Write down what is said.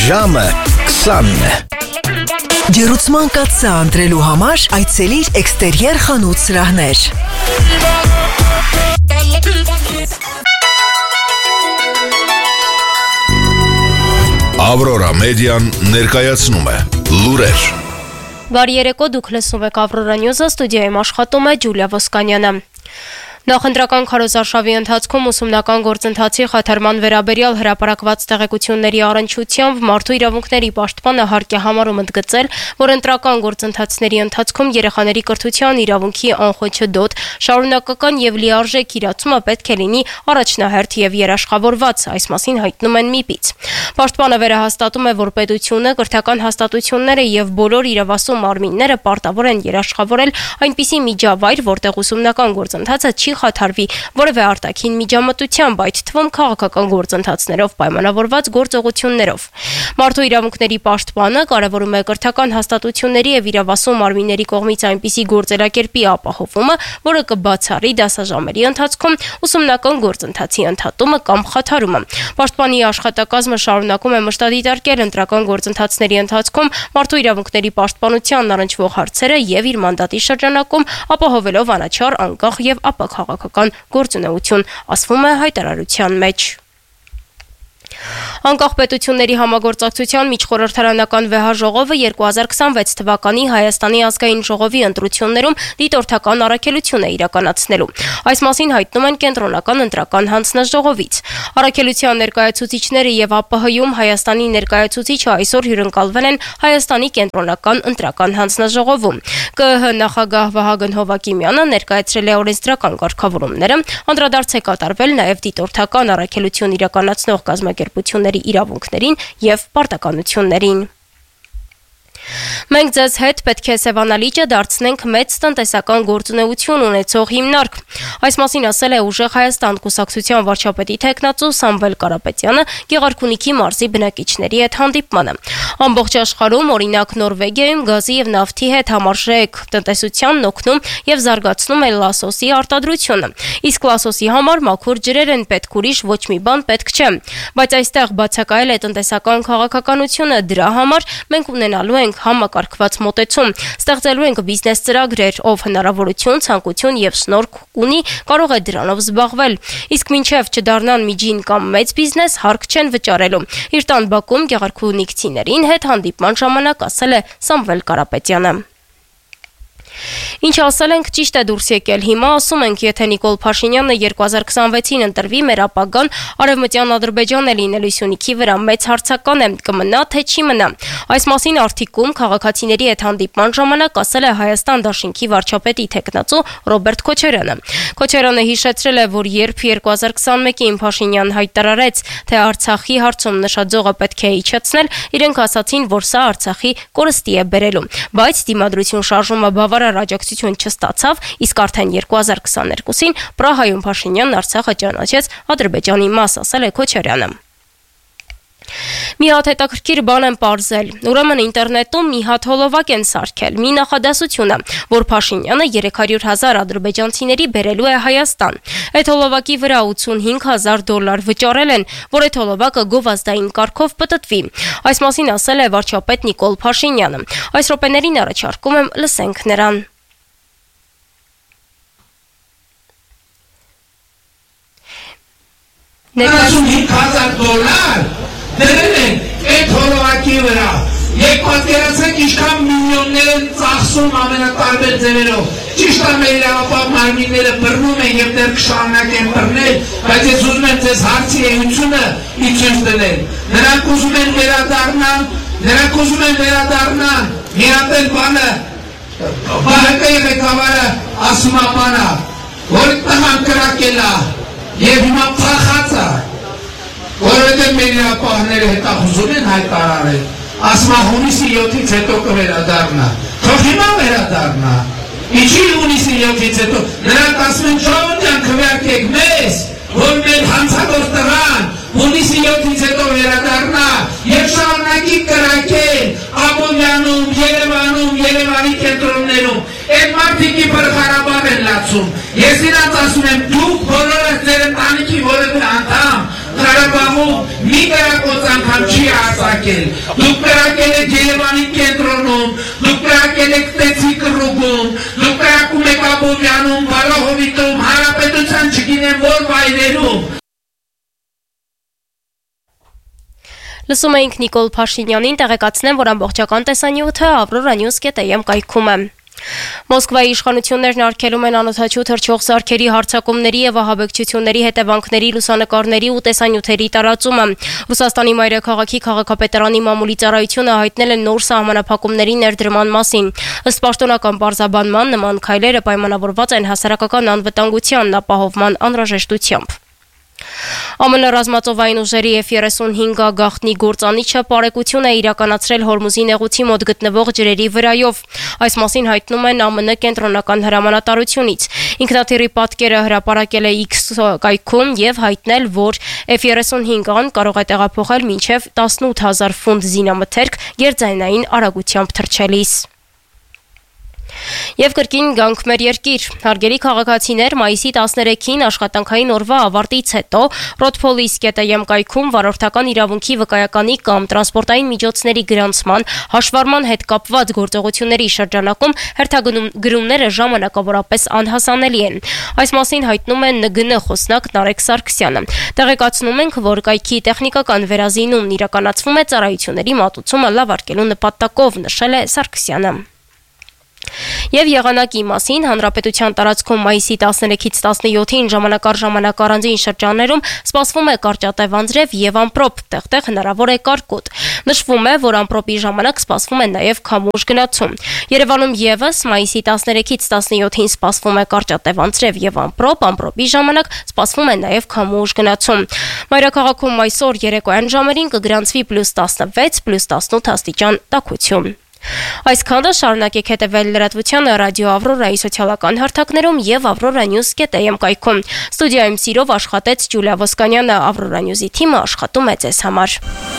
Ժամը 20-ն է։ Ջերուցման կաթսա ընտրելու համար այցելիր Էքստերիեր խանութ սրահներ։ Ավրորա մեդիան ներկայացնում է լուրեր։ Բարի երեկո, դուք լսում եք Ավրորա Նյուզը, ստուդիայում աշխատում է Ջուլիա Ոսկանյանը։ Նախընտրական քարոզարշավի ընթացքում ուսումնական գործընթացի խաթարման վերաբերյալ հրապարակված տեղեկությունների առնչությամբ Մարդու իրավունքների պաշտպանը հարկ է համարում ընդգծել, որ ընտրական գործընթացների ընթացքում երեխաների կրթության իրավունքի անխոչըդոտ, շարունակական եւ լիարժեք իրացումը պետք է լինի առաջնահերթ եւ երաշխավորված, այս մասին հայտնում են ՄԻՊ-ից։ Պաշտպանը վերահաստատում է, որ պետությունը, կրթական հաստատությունները եւ բոլոր իրավասու մարմինները պարտավոր են երաշխավորել այնպիսի միջավայր, որտեղ ուսումնական գործընթացը չի խաթարվի որևէ արտաքին միջամտությամբ, այդ թվում քաղաքական գործընթացներով պայմանավորված գործողություններով։ Մարդու իրավունքների պաշտպանը կարևորում է կրթական հաստատությունների եւ իրավասու մարմինների կողմից այնպիսի գործելակերպի ապահովումը, որը կբացառի դասաժամերի ընթացքում ուսումնական գործընթացի ընդհատումը կամ խաթարումը։ Պաշտպանի աշխատակազմը շարունակում է մշտադիտարկել ընտրական գործընթացների ընթացքում մարդու իրավունքների պաշտպանությանն առնչվող հարցերը եւ իր մանդատի շրջանակում ապահովելով անաչառ, անկախ եւ քաղաքական գործունեություն, ասվում է հայտարարության մեջ։ Անկախ պետությունների համագործակցության միջխորհրդարանական վեհաժողովը 2026 թվականի Հայաստանի ազգային ժողովի ընտրություններում դիտորդական առաքելություն է իրականացնելու։ Այս մասին հայտնում են կենտրոնական ընտրական հանձնաժողովից։ Առաքելության ներկայացուցիչները եւ ԱՊՀ-ում Հայաստանի ներկայացուցիչը այսօր հյուրընկալվել են Հայաստանի կենտրոնական ընտրական հանձնաժողովում։ ԿԸՀ նախագահ Վահագն Հովակիմյանը ներկայացրել է օրենսդրական կարգավորումները, անդրադարձ է կատարվել նաեւ դիտորդական առաքելություն իրականացնող կազմակերպությունների իրավունքներին եւ պարտականություններին։ Մենք ձեզ հետ պետք է Սևանալիճը դարձնենք մեծ տնտեսական գործունեություն ունեցող հիմնարկ։ Այս մասին ասել է Ուժեղ Հայաստան կուսակցության վարչապետի թեկնածու Սամվել Կարապետյանը Գեղարքունիքի մարզի բնակիչների հետ հանդիպմանը։ Ամբողջ աշխարհում, օրինակ Նորվեգիայում գազի եւ նավթի հետ համարժեք տնտեսությանն օգնում եւ զարգացնում է լասոսի արտադրությունը։ Իսկ լասոսի համար մաքուր ջրեր են պետք, ուրիշ ոչ մի բան պետք չէ։ Բայց այստեղ բացակայել է տնտեսական քաղաքականությունը, դրա համար մենք ունենալու ենք համակարգված մոտեցում, ստեղծելու ենք բիզնես ծրագրեր, ով հնարավորություն, ցանկություն եւ շնորհք ունի, կարող է դրանով զբաղվել։ Իսկ մինչեւ չդառնան միջին կամ մեծ բիզնես, հարկ չեն վճարելու։ Իր տան բակում գեղարքունիքցիներին հետ հանդիպման ժամանակ ասել է Սամվել Կարապետյանը։ Ինչ ասել ենք, ճիշտ է դուրս եկել։ Հիմա ասում ենք, եթե Նիկոլ Փաշինյանը 2026-ին ընտրվի, մեր ապագան Արևմտյան Ադրբեջան է լինելու Սյունիքի վրա մեծ հարցական է, կմնա թե չի մնա։ Այս մասին արդիկում քաղաքացիների հետ հանդիպման ժամանակ ասել է Հայաստան Դաշինքի վարչապետի թեկնածու Ռոբերտ Քոչարյանը։ Քոչարյանը հիշեցրել է, որ երբ 2021-ին Փաշինյանն հայտարարեց, թե Արցախի հարցում նշաձողը պետք է իջեցնել, իրենք ասացին, որ սա Արցախի կորստի է բերելու, բայց դիմադրություն շարժումը բավարար աջակցություն չստացավ, իսկ արդեն 2022-ին Պրահայում Փաշինյանն Արցախը ճանաչեց Ադրբեջանի մաս, ասել է Քոչարյանը։ Մի հատ հետաքրքիր բան եմ պարզել։ Ուրեմն ինտերնետում մի հատ հոլովակ են սարքել, մի նախադասությունը, որ Փաշինյանը 300,000 ադրբեջանցիների բերելու է Հայաստան։ Այդ հոլովակի վրա $85,000 վճարել են, որ այդ հոլովակը գովազդային կարգով պտտվի։ Այս մասին ասել է վարչապետ Նիկոլ Փաշինյանը։ Այս րոպեներին առաջարկում եմ լսենք նրան։ $85,000 դրել են այդ հոլովակի վրա։ Եկ պատկերացրեք ինչքան միլիոններ են ծախսում ամենատարբեր ձևերով։ Ճիշտ է, մեր իրավապահ մարմինները բռնում են եւ դեռ կշարունակեն բռնել, բայց ես ուզում եմ ձեզ հարցի էությունը ցույց տնել։ Նրանք ուզում են վերադառնալ, մի հատ էլ բանը ԲՀԿ ղեկավարը ասում է բանը, որ տղան կրակել է եւ հիմա փախած է։ Որովհետև մեր իրավապահները հետախուզում են հայտարարել, ասում է հունիսի 7-ից հետո կվերադառնա, թող հիմա վերադառնա, ինչի հունիսի 7-ից հետո, նրանք ասում են ժողովուրդ քվեարկեք մեզ, որ մեր հանցագործ տղան հունիսի 7-ից հետո վերադառնա եւ շարունակի կրակել Աբովյանում, Երևանում, Երևանի կենտրոններում, այդ մարդիկի բռխարաբար են լացում։ Ես իրաց ասում եմ, դուք բոլորը ձեր ընտանիքի որևէ անդամ Ղարաբաղում մի կրակոծանք բան չի արձակել։ Դուք կրակել եք Երևանի կենտրոնում, դուք կրակել եք Տեսի կռուգում, դուք կրակում եք Աբովյանում, Վարդահովիտում, Հանրապետության չգիտեմ որ վայրերում։ Լսում էինք Նիկոլ Փաշինյանին, տեղեկացնեմ, որ ամբողջական տեսանյութը avrora.news.am կայքում է։ Մոսկվայի իշխանություններն արգելում են անօդաչու թռչող սարքերի հարձակումների եւ ահաբեկչությունների հետևանքների լուսանկարների ու տեսանյութերի տարածումը։ Ռուսաստանի մայրաքաղաքի քաղաքապետարանի մամուլի ծառայությունը հայտնել է նոր սահմանափակումների ներդրման մասին։ Ըստ պաշտոնական բարձաբանման, նման քայլերը պայմանավորված են հասարակական անվտանգության ապահովման անհրաժեշտությամբ։ ԱՄՆ ռազմածովային ուժերի F-35 գաղտնի գործանիչը պարեկություն է իրականացրել Հորմուզի նեղուցի մոտ գտնվող ջրերի վրայով։ Այս մասին հայտնում են ԱՄՆ կենտրոնական հրամանատարությունից։ Ինքնաթիռի պատկերը հրապարակել է X կայքում եւ հայտնել, որ F-35-ն կարող է տեղափոխել մինչեւ 18000 ֆունտ զինամթերք գերձայնային արագությամբ թռչելիս։ Եվ կրկին գանք մեր երկիր։ Հարգելի քաղաքացիներ, մայիսի 13-ին աշխատանքային օրվա ավարտից հետո Rodpolis.am կայքում վարորդական իրավունքի վկայականի կամ տրանսպորտային միջոցների գրանցման, հաշվառման հետ կապված գործողությունների շրջանակում հերթագրումները ժամանակավորապես անհասանելի են։ Այս մասին հայտնում է ՆԳՆ խոսնակ Նարեկ Սարգսյանը։ Տեղեկացնում ենք, որ կայքի տեխնիկական վերազինումն իրականացվում է ծառայությունների մատուցումը լավարկելու նպատակով, նշել է Սարգսյանը։ Եվ եղանակի մասին հանրապետության տարածքում մայիսի 13-ից 17-ին ժամանակ առ ժամանակ առանձին շրջաններում սպասվում է կարճատև անձրև եւ ամպրոպ, տեղտեղ հնարավոր է կարկուտ։ Նշվում է, որ ամպրոպի ժամանակ սպասվում է նաեւ քամուշ գնացում։ Երևանում եւս մայիսի 13-ից 17-ին սպասվում է կարճատև անձրև եւ ամպրոպի ժամանակ սպասվում է նաեւ քամուշ գնացում։ Մայրաքաղաքում այսօր երեկոյան ժամերին կգրանցվի +16, +18 աստիճան տաքություն։ Այսքանը շարունակեք հետևել լրատվությանը ռադիո Ավրորայի սոցիալական հարթակներում եւ avrora.news.am կայքում։ Ստուդիայում սիրով աշխատեց Ջուլիա Ոսկանյանը, Avrora News-ի թիմը աշխատում է ձեզ համար։